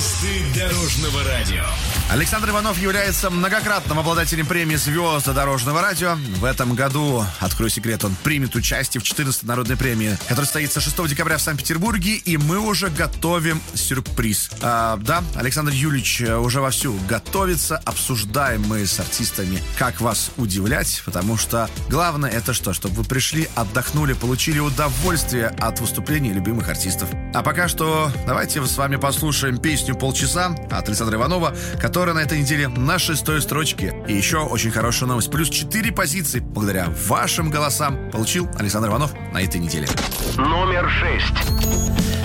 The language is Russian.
Звезды дорожного радио. Александр Иванов является многократным обладателем премии «Звезды дорожного радио». В этом году, открою секрет, он примет участие в 14-й народной премии, которая состоится 6 декабря в Санкт-Петербурге, и мы уже готовим сюрприз. Да, Александр Юрьевич уже вовсю готовится, обсуждаем мы с артистами, как вас удивлять, потому что главное это что? Чтобы вы пришли, отдохнули, получили удовольствие от выступлений любимых артистов. А пока что давайте с вами послушаем песню «Полчаса» от Александра Иванова, которая на этой неделе на 6-й строчке. И еще очень хорошая новость. Плюс 4 позиции благодаря вашим голосам получил Александр Иванов на этой неделе. Номер 6.